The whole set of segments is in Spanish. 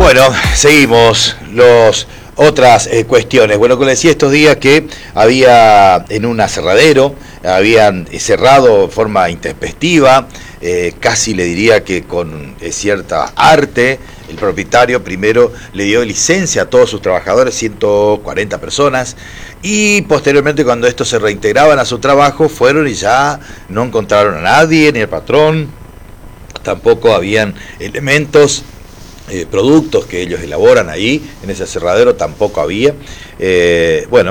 Bueno, seguimos los otras cuestiones. Bueno, como decía estos días que había en un aserradero, habían cerrado de forma intempestiva, casi le diría que con cierta arte. El propietario primero le dio licencia a todos sus trabajadores, 140 personas, y posteriormente cuando estos se reintegraban a su trabajo fueron y ya no encontraron a nadie, ni al patrón, tampoco habían elementos, productos que ellos elaboran ahí, en ese aserradero tampoco había. Bueno,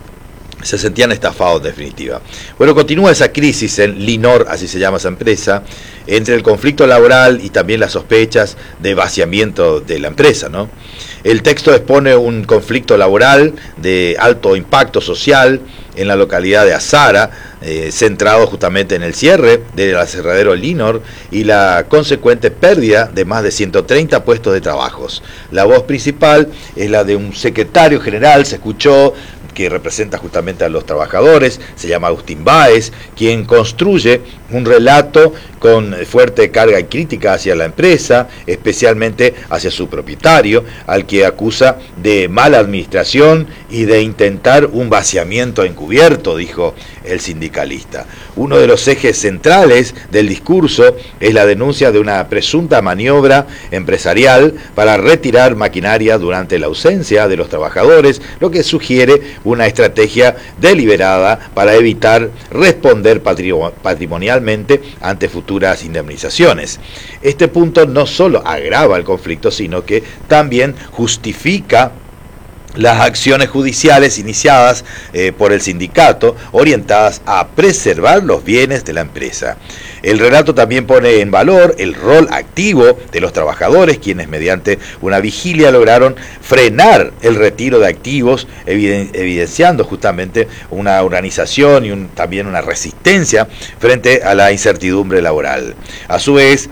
se sentían estafados en definitiva. Bueno, continúa esa crisis en Linor, así se llama esa empresa, entre el conflicto laboral y también las sospechas de vaciamiento de la empresa, ¿no? El texto expone un conflicto laboral de alto impacto social en la localidad de Azara, centrado justamente en el cierre del aserradero Linor y la consecuente pérdida de más de 130 puestos de trabajos. La voz principal es la de un secretario general, se escuchó, que representa justamente a los trabajadores, se llama Agustín Báez, quien construye un relato con fuerte carga y crítica hacia la empresa, especialmente hacia su propietario, al que acusa de mala administración y de intentar un vaciamiento encubierto, dijo el sindicalista. Uno de los ejes centrales del discurso es la denuncia de una presunta maniobra empresarial para retirar maquinaria durante la ausencia de los trabajadores, lo que sugiere una estrategia deliberada para evitar responder patrimonialmente ante futuras indemnizaciones. Este punto no solo agrava el conflicto, sino que también justifica las acciones judiciales iniciadas por el sindicato, orientadas a preservar los bienes de la empresa. El relato también pone en valor el rol activo de los trabajadores, quienes mediante una vigilia lograron frenar el retiro de activos, evidenciando justamente una organización y también una resistencia frente a la incertidumbre laboral. A su vez,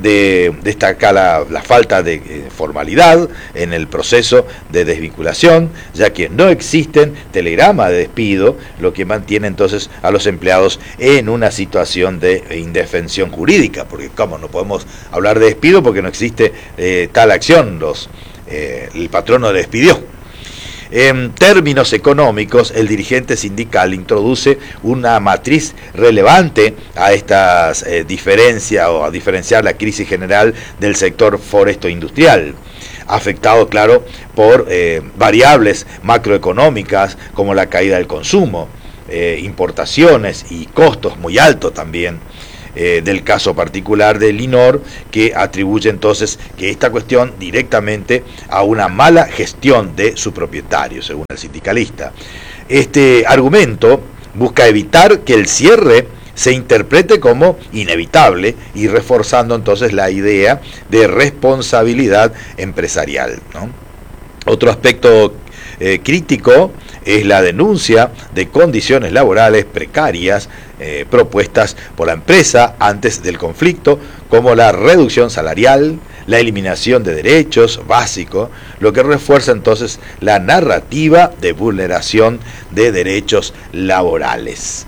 destaca la falta de formalidad en el proceso de desvinculación, ya que no existen telegramas de despido, lo que mantiene entonces a los empleados en una situación de indefensión jurídica, porque ¿cómo no podemos hablar de despido? Porque no existe tal acción, el patrón no le despidió. En términos económicos, el dirigente sindical introduce una matriz relevante a estas diferencias o a diferenciar la crisis general del sector foresto-industrial, afectado, claro, por variables macroeconómicas como la caída del consumo, importaciones y costos muy altos también. Del caso particular de Linor, que atribuye entonces que esta cuestión directamente a una mala gestión de su propietario, según el sindicalista. Este argumento busca evitar que el cierre se interprete como inevitable y reforzando entonces la idea de responsabilidad empresarial, ¿no? Otro aspecto crítico es la denuncia de condiciones laborales precarias propuestas por la empresa antes del conflicto, como la reducción salarial, la eliminación de derechos básicos, lo que refuerza entonces la narrativa de vulneración de derechos laborales.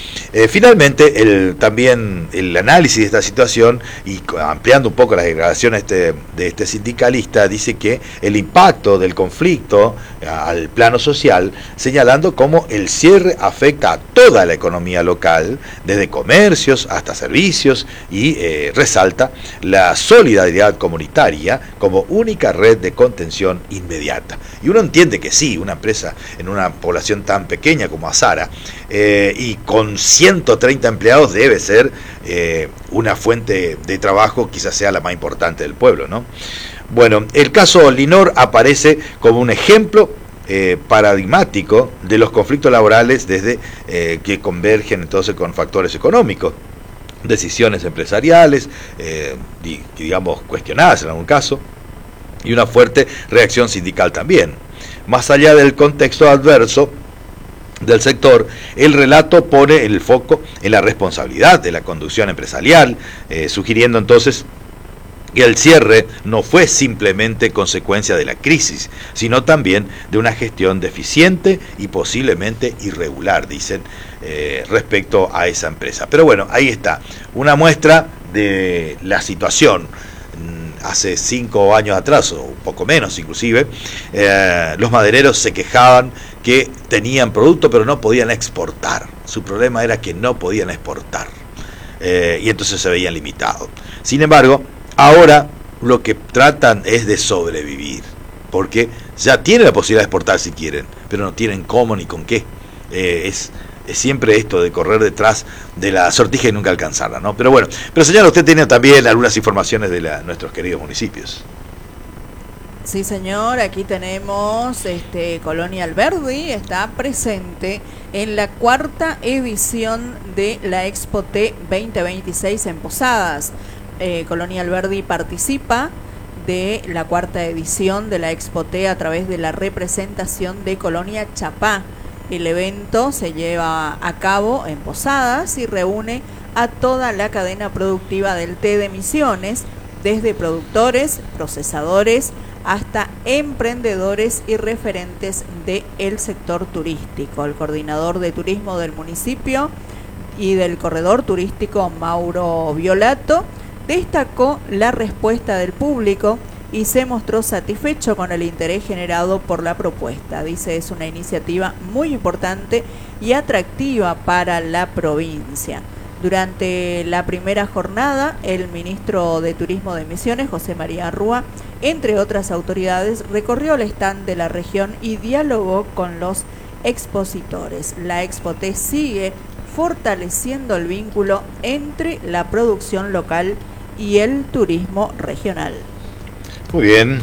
Finalmente, también el análisis de esta situación, y ampliando un poco las declaraciones de este sindicalista, dice que el impacto del conflicto al plano social, señalando cómo el cierre afecta a toda la economía local, desde comercios hasta servicios, y resalta la solidaridad comunitaria como única red de contención inmediata. Y uno entiende que sí, una empresa en una población tan pequeña como Azara, y con 130 empleados debe ser una fuente de trabajo, quizás sea la más importante del pueblo, ¿no? Bueno, el caso Linor aparece como un ejemplo paradigmático de los conflictos laborales desde que convergen entonces con factores económicos, decisiones empresariales, digamos cuestionadas en algún caso, y una fuerte reacción sindical también. Más allá del contexto adverso del sector, el relato pone el foco en la responsabilidad de la conducción empresarial, sugiriendo entonces que el cierre no fue simplemente consecuencia de la crisis, sino también de una gestión deficiente y posiblemente irregular, dicen, respecto a esa empresa. Pero bueno, ahí está, una muestra de la situación hace 5 años atrás, o un poco menos inclusive, los madereros se quejaban que tenían producto pero no podían exportar. Su problema era que no podían exportar, y entonces se veían limitados. Sin embargo, ahora lo que tratan es de sobrevivir, porque ya tienen la posibilidad de exportar si quieren, pero no tienen cómo ni con qué. Es siempre esto de correr detrás de la sortija y nunca alcanzarla, ¿no? Pero bueno, pero señora, usted tiene también algunas informaciones de nuestros queridos municipios. Sí, señor, aquí tenemos Colonia Alberdi, está presente en la 4ª edición de la Expo T 2026 en Posadas. Colonia Alberdi participa de la 4ª edición de la Expo T a través de la representación de Colonia Chapá. El evento se lleva a cabo en Posadas y reúne a toda la cadena productiva del té de Misiones, desde productores, procesadores, hasta emprendedores y referentes del sector turístico. El coordinador de turismo del municipio y del corredor turístico, Mauro Violato, destacó la respuesta del público y se mostró satisfecho con el interés generado por la propuesta. Dice, es una iniciativa muy importante y atractiva para la provincia. Durante la primera jornada, el ministro de Turismo de Misiones, José María Rúa, entre otras autoridades, recorrió el stand de la región y dialogó con los expositores. La Expo T sigue fortaleciendo el vínculo entre la producción local y el turismo regional. Muy bien,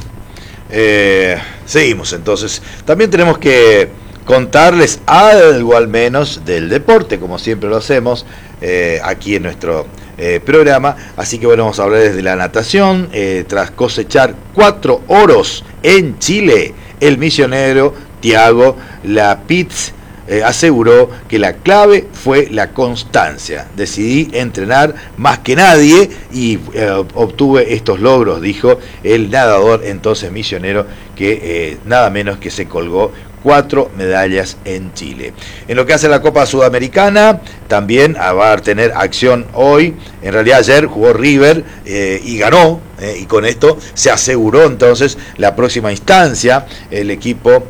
seguimos entonces. También tenemos que contarles algo al menos del deporte, como siempre lo hacemos aquí en nuestro programa. Así que bueno, vamos a hablar desde la natación. Tras cosechar 4 oros en Chile, el misionero Thiago Lapitz aseguró que la clave fue la constancia. Decidí entrenar más que nadie y obtuve estos logros, dijo el nadador entonces misionero, que nada menos que se colgó 4 medallas en Chile. En lo que hace la Copa Sudamericana, también va a tener acción hoy. En realidad ayer jugó River y ganó, y con esto se aseguró entonces la próxima instancia. El equipo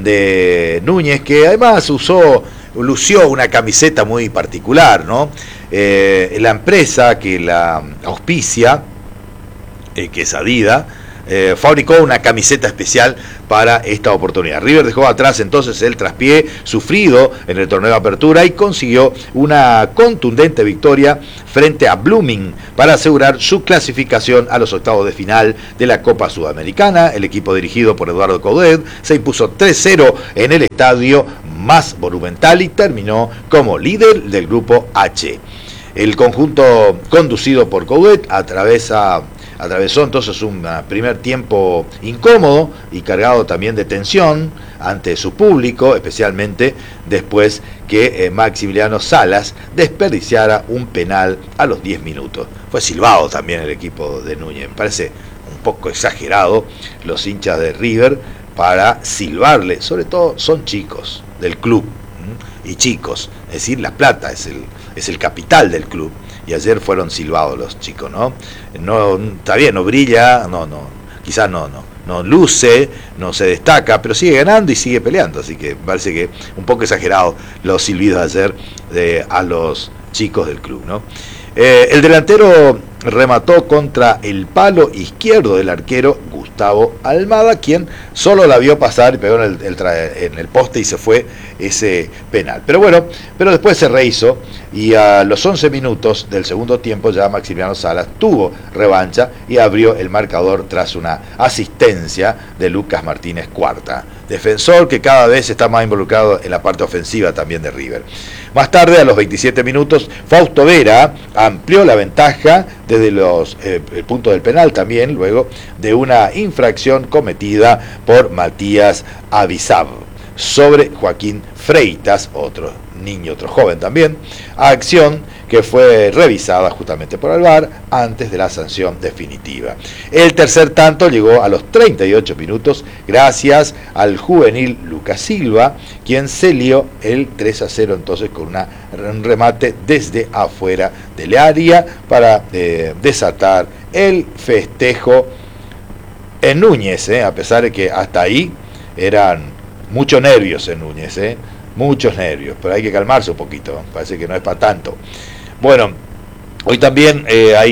de Núñez, que además lució una camiseta muy particular, ¿no? La empresa que la auspicia, que es Adidas, fabricó una camiseta especial para esta oportunidad. River dejó atrás entonces el traspié sufrido en el torneo de apertura y consiguió una contundente victoria frente a Blooming para asegurar su clasificación a los octavos de final de la Copa Sudamericana. El equipo dirigido por Eduardo Coudet se impuso 3-0 en el estadio más monumental y terminó como líder del grupo H. El conjunto conducido por Coudet atravesó entonces un primer tiempo incómodo y cargado también de tensión ante su público, especialmente después que Maximiliano Salas desperdiciara un penal a los 10 minutos. Fue silbado también el equipo de Núñez. Me parece un poco exagerado los hinchas de River para silbarle, sobre todo son chicos del club, y chicos, es decir, La Plata es el capital del club. Y ayer fueron silbados los chicos, ¿no? No, está bien, no brilla, quizás no luce, no se destaca, pero sigue ganando y sigue peleando, así que parece que un poco exagerado los silbidos ayer a los chicos del club, ¿no? El delantero remató contra el palo izquierdo del arquero Gustavo Almada, quien solo la vio pasar y pegó en el poste y se fue ese penal. Pero bueno, después se rehizo y a los 11 minutos del segundo tiempo ya Maximiliano Salas tuvo revancha y abrió el marcador tras una asistencia de Lucas Martínez Cuarta, defensor que cada vez está más involucrado en la parte ofensiva también de River. Más tarde, a los 27 minutos, Fausto Vera amplió la ventaja desde el punto del penal también, luego de una infracción cometida por Matías Avisab sobre Joaquín Freitas, otro niño, otro joven también, acción que fue revisada justamente por el VAR antes de la sanción definitiva. El tercer tanto llegó a los 38 minutos gracias al juvenil Lucas Silva, quien se lió el 3-0 entonces con un remate desde afuera del área para desatar el festejo en Núñez, a pesar de que hasta ahí eran muchos nervios en Núñez, muchos nervios, pero hay que calmarse un poquito, parece que no es para tanto. Bueno, hoy también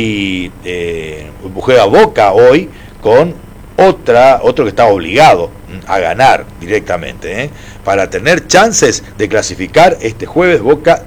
juega Boca hoy con otro que está obligado a ganar directamente, para tener chances de clasificar. Este jueves Boca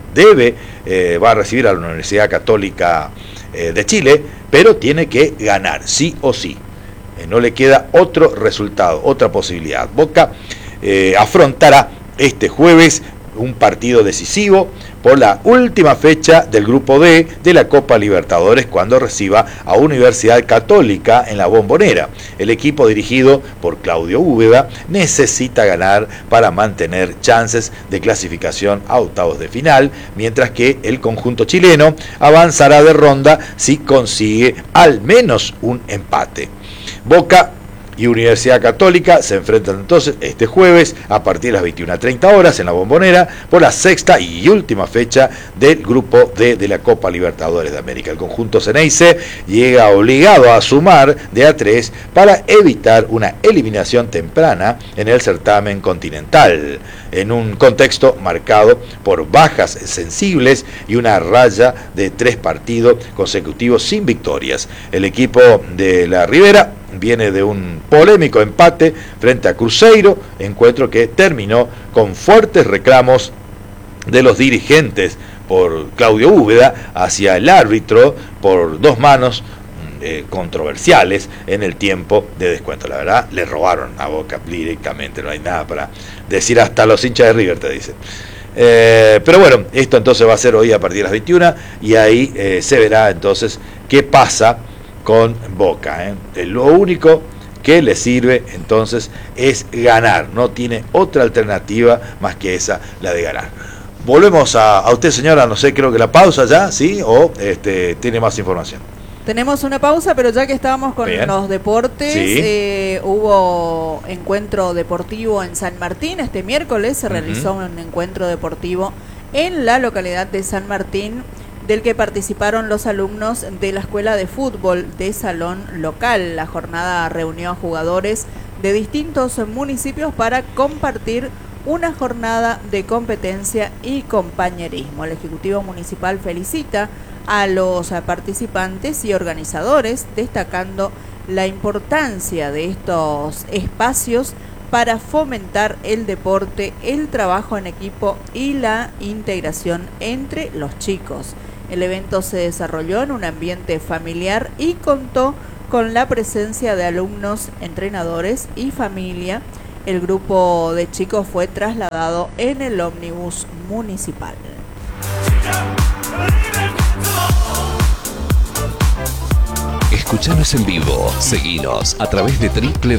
va a recibir a la Universidad Católica de Chile, pero tiene que ganar, sí o sí. No le queda otro resultado, otra posibilidad. Boca afrontará este jueves un partido decisivo por la última fecha del grupo D de la Copa Libertadores, cuando reciba a Universidad Católica en la Bombonera. El equipo dirigido por Claudio Úbeda necesita ganar para mantener chances de clasificación a octavos de final, mientras que el conjunto chileno avanzará de ronda si consigue al menos un empate. Boca y Universidad Católica se enfrentan entonces este jueves a partir de las 21:30 horas en la Bombonera por la sexta y última fecha del grupo D de la Copa Libertadores de América. El conjunto Ceneice llega obligado a sumar de a 3 para evitar una eliminación temprana en el certamen continental, en un contexto marcado por bajas sensibles y una raya de 3 partidos consecutivos sin victorias. El equipo de la Ribera viene de un polémico empate frente a Cruzeiro, encuentro que terminó con fuertes reclamos de los dirigentes por Claudio Úbeda hacia el árbitro por 2 manos controversiales en el tiempo de descuento. La verdad, le robaron a Boca directamente, no hay nada para decir, hasta los hinchas de River te dicen. Pero bueno, esto entonces va a ser hoy a partir de las 21 y ahí se verá entonces qué pasa con Boca. Lo único que le sirve entonces es ganar, no tiene otra alternativa más que esa, la de ganar. Volvemos a usted, señora, no sé, creo que la pausa ya, ¿sí? O tiene más información. Tenemos una pausa, pero ya que estábamos con los deportes, sí. Hubo encuentro deportivo en San Martín. Este miércoles se realizó un encuentro deportivo en la localidad de San Martín, del que participaron los alumnos de la Escuela de Fútbol de Salón Local. La jornada reunió a jugadores de distintos municipios para compartir una jornada de competencia y compañerismo. El Ejecutivo Municipal felicita a los participantes y organizadores, destacando la importancia de estos espacios para fomentar el deporte, el trabajo en equipo y la integración entre los chicos. El evento se desarrolló en un ambiente familiar y contó con la presencia de alumnos, entrenadores y familia. El grupo de chicos fue trasladado en el ómnibus municipal. Escuchanos en vivo, seguinos a través de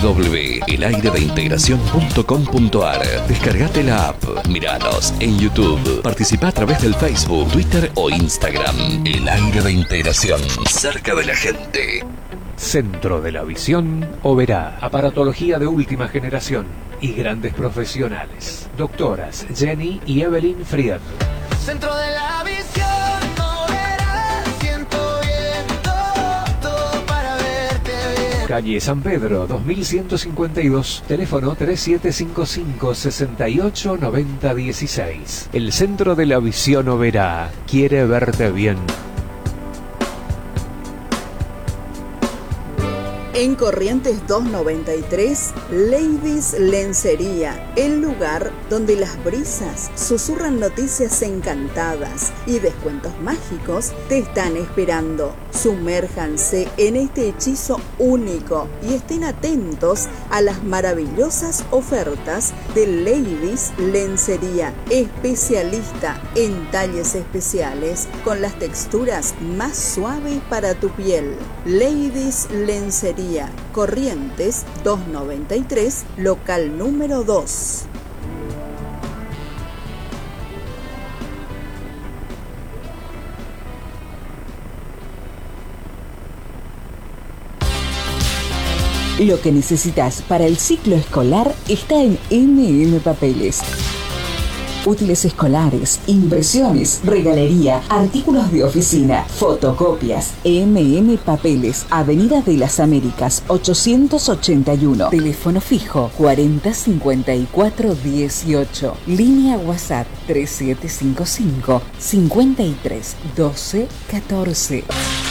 www.elayredeintegracion.com.ar. Descargate la app, miranos en YouTube, participa a través del Facebook, Twitter o Instagram. El Aire de Integración, cerca de la gente. Centro de la Visión Oberá, aparatología de última generación y grandes profesionales. Doctoras Jenny y Evelyn Fried. Centro de la Visión Oberá, siento bien todo para verte bien. Calle San Pedro, 2152, teléfono 3755-689016. El Centro de la Visión Oberá quiere verte bien. En Corrientes 293, Ladies Lencería, el lugar donde las brisas susurran noticias encantadas y descuentos mágicos te están esperando. Sumérjanse en este hechizo único y estén atentos a las maravillosas ofertas de Ladies Lencería, especialista en talles especiales con las texturas más suaves para tu piel. Ladies Lencería, Corrientes 293, local número 2. Lo que necesitas para el ciclo escolar está en MM Papeles. útiles escolares, impresiones, regalería, artículos de oficina, fotocopias. Papeles, Avenida de las Américas 881, teléfono fijo 405418, línea WhatsApp 3755 53 12 14.